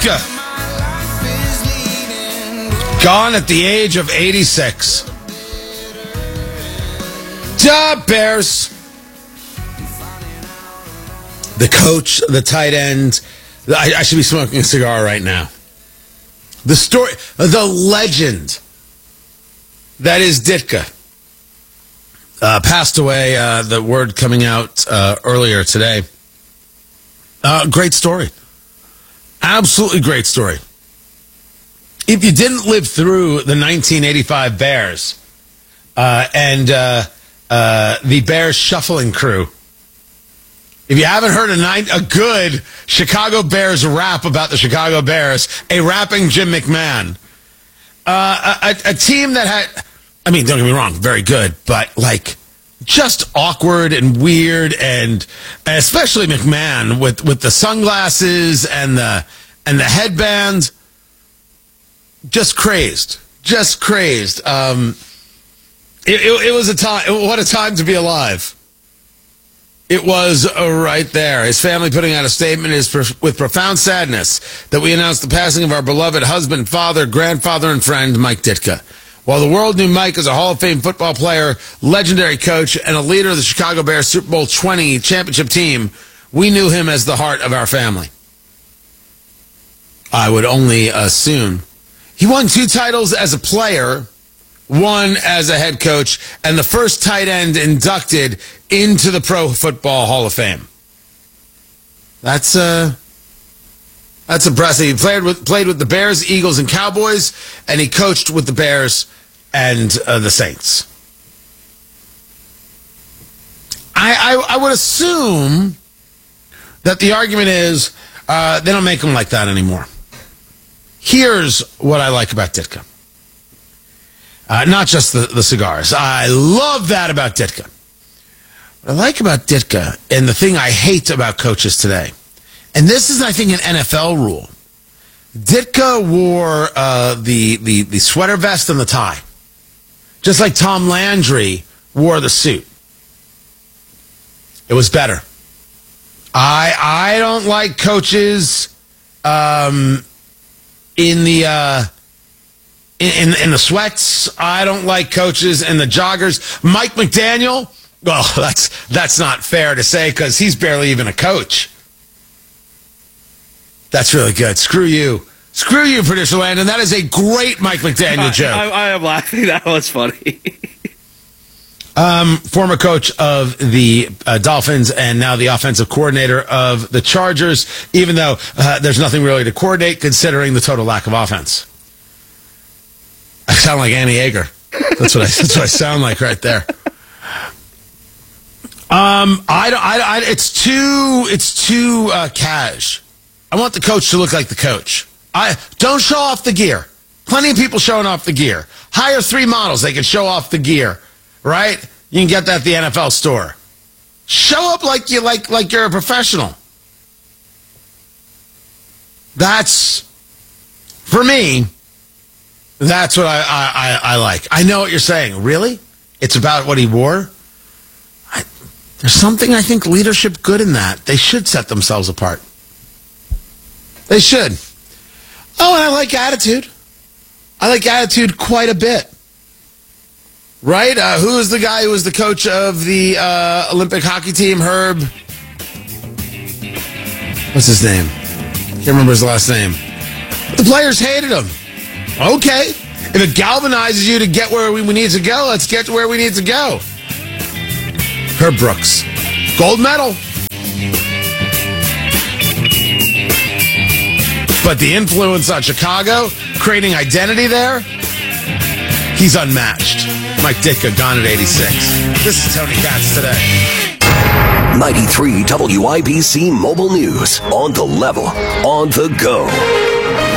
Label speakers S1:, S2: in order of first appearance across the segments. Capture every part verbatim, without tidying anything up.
S1: Ditka. Gone at the age of eighty-six. Duh, Bears. The coach, the tight end. I, I should be smoking a cigar right now. The story, the legend that is Ditka. Uh, passed away, uh, the word coming out uh, earlier today. Uh, great story. Absolutely great story. If you didn't live through the nineteen eighty-five Bears uh, and uh, uh, the Bears shuffling crew, if you haven't heard a, nine, a good Chicago Bears rap about the Chicago Bears, a rapping Jim McMahon, uh, a, a team that had... I mean, don't get me wrong, very good, but like just awkward and weird, and especially McMahon with, with the sunglasses and the and the headband, just crazed, just crazed. Um, it, it, it was a time. What a time to be alive! It was uh, right there. His family putting out a statement is pro- with profound sadness that we announce the passing of our beloved husband, father, grandfather, and friend, Mike Ditka. While the world knew Mike as a Hall of Fame football player, legendary coach, and a leader of the Chicago Bears Super Bowl twenty championship team, we knew him as the heart of our family. I would only assume. He won two titles as a player, one as a head coach, and the first tight end inducted into the Pro Football Hall of Fame. That's uh, that's impressive. He played with played with the Bears, Eagles, and Cowboys, and he coached with the Bears and uh, the Saints. I, I I would assume that the argument is uh, they don't make them like that anymore. Here's what I like about Ditka. Uh, not just the, the cigars. I love that about Ditka. What I like about Ditka, and the thing I hate about coaches today, and this is, I think, an N F L rule. Ditka wore uh, the, the, the sweater vest and the tie, just like Tom Landry wore the suit. It was better. I I don't like coaches um, in the uh, in in the sweats. I don't like coaches in the joggers. Mike McDaniel. Well, that's that's not fair to say because he's barely even a coach. That's really good. Screw you. Screw you, producer Landon. That is a great Mike McDaniel joke.
S2: I, I, I am laughing. That was funny.
S1: um, former coach of the uh, Dolphins and now the offensive coordinator of the Chargers, even though uh, there's nothing really to coordinate considering the total lack of offense. I sound like Annie Yeager. That's what I, that's what I sound like right there. Um, I, I, I, it's too, it's too uh, cash. I want the coach to look like the coach. I don't show off the gear. Plenty of people showing off the gear. Hire three models; they can show off the gear, right? You can get that at the N F L store. Show up like you like like you're a professional. That's for me. That's what I I, I, I like. I know what you're saying. Really? It's about what he wore? I, there's something I think leadership good in that. They should set themselves apart. They should. Oh, and I like attitude. I like attitude quite a bit. Right? Uh, who is the guy who was the coach of the uh, Olympic hockey team? Herb. What's his name? Can't remember his last name. The players hated him. Okay. If it galvanizes you to get where we need to go, let's get to where we need to go. Herb Brooks. Gold medal. But the influence on Chicago, creating identity there, he's unmatched. Mike Ditka, gone at eighty-six. This is Tony Katz today.
S3: ninety-three W I B C Mobile News. On the level. On the go.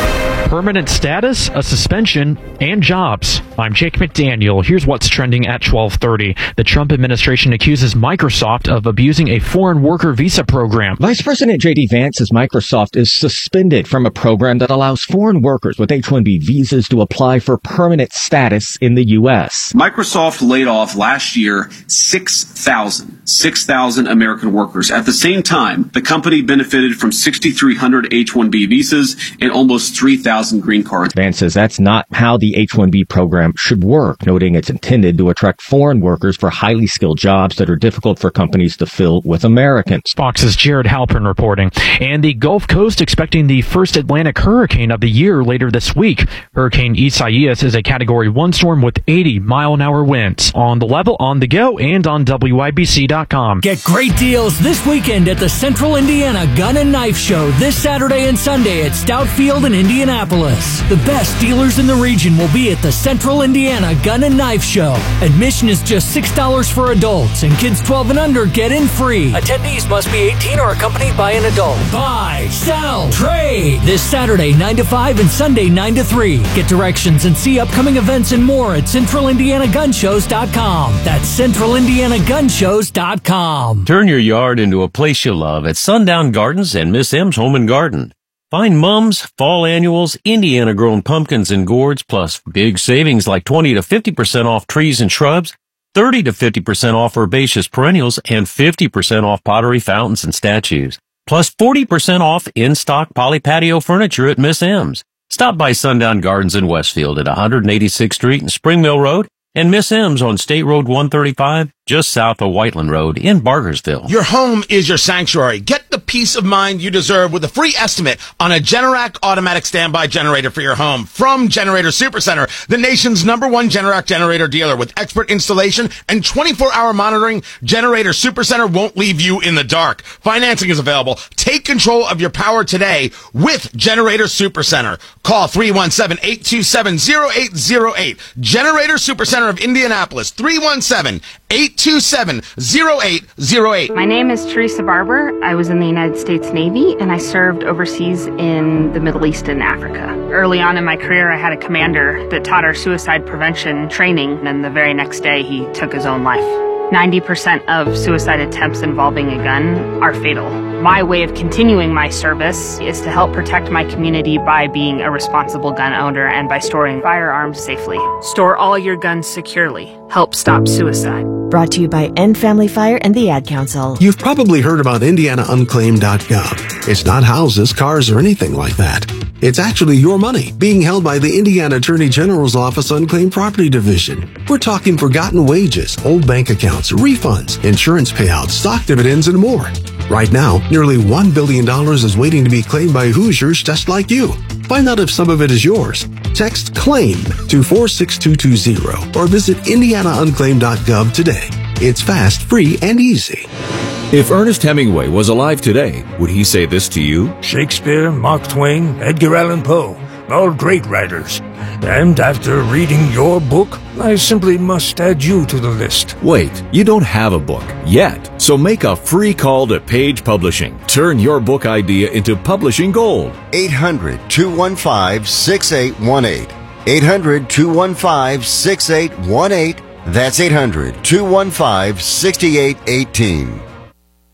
S4: permanent status, a suspension, and jobs. I'm Jake McDaniel. Here's what's trending at twelve thirty. The Trump administration accuses Microsoft of abusing a foreign worker visa program.
S5: Vice President J D Vance says Microsoft is suspended from a program that allows foreign workers with H one B visas to apply for permanent status in the U S.
S6: Microsoft laid off last year six thousand, six thousand American workers. At the same time, the company benefited from six thousand three hundred H one B visas and almost three thousand green cards.
S5: Vance says that's not how the H one B program should work, noting it's intended to attract foreign workers for highly skilled jobs that are difficult for companies to fill with Americans.
S4: Fox's Jared Halpern reporting. And the Gulf Coast expecting the first Atlantic hurricane of the year later this week. Hurricane Isaias is a Category one storm with eighty mile an hour winds. On the level, on the go, and on W I B C dot com.
S7: Get great deals this weekend at the Central Indiana Gun and Knife Show this Saturday and Sunday at Stout Field in Indianapolis. The best dealers in the region will be at the Central Indiana Gun and Knife Show. Admission is just six dollars for adults, and kids twelve and under get in free. Attendees must be eighteen or accompanied by an adult. Buy, sell, trade. This Saturday nine to five and Sunday nine to three. Get directions and see upcoming events and more at central indiana gun shows dot com. That's central indiana gun shows dot com.
S8: Turn your yard into a place you love at Sundown Gardens and Miss M's Home and Garden. Find mums, fall annuals, Indiana-grown pumpkins and gourds, plus big savings like twenty to fifty percent off trees and shrubs, thirty to fifty percent off herbaceous perennials, and fifty percent off pottery, fountains, and statues. Plus forty percent off in-stock poly patio furniture at Miss M's. Stop by Sundown Gardens in Westfield at one eighty-sixth Street and Spring Mill Road, and Miss M's on State Road one thirty-five, just south of Whiteland Road in Bargersville.
S1: Your home is your sanctuary. Get the peace of mind you deserve with a free estimate on a Generac automatic standby generator for your home from Generator Supercenter, the nation's number one Generac generator dealer. With expert installation and twenty-four hour monitoring, Generator Supercenter won't leave you in the dark. Financing is available. Take control of your power today with Generator Supercenter. Call three one seven, eight two seven, zero eight zero eight. Generator Supercenter of Indianapolis, three one seven, eight two seven, zero eight zero eight.
S9: My name is Teresa Barber. I was in the United States Navy, and I served overseas in the Middle East and Africa. Early on in my career, I had a commander that taught our suicide prevention training, and the very next day, he took his own life. ninety percent of suicide attempts involving a gun are fatal. My way of continuing my service is to help protect my community by being a responsible gun owner and by storing firearms safely. Store all your guns securely. Help stop suicide.
S10: Brought to you by End Family Fire and the Ad Council.
S11: You've probably heard about indiana unclaimed dot gov. It's not houses, cars, or anything like that. It's actually your money being held by the Indiana Attorney General's Office Unclaimed Property Division. We're talking forgotten wages, old bank accounts, refunds, insurance payouts, stock dividends, and more. Right now, nearly one billion dollars is waiting to be claimed by Hoosiers just like you. Find out if some of it is yours. Text CLAIM to four six two two zero or visit indiana unclaimed dot gov today. It's fast, free, and easy.
S12: If Ernest Hemingway was alive today, would he say this to you?
S13: Shakespeare, Mark Twain, Edgar Allan Poe, all great writers. And after reading your book, I simply must add you to the list.
S12: Wait, you don't have a book yet. So make a free call to Page Publishing. Turn your book idea into publishing gold.
S14: eight hundred, two one five, six eight one eight. eight hundred, two one five, six eight one eight. That's eight hundred, two one five, six eight one eight.